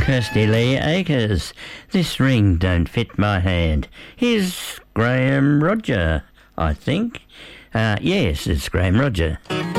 Kirsty Lee Akers. This ring don't fit my hand. Here's Graham Roger, I think. Yes, it's Graham Roger.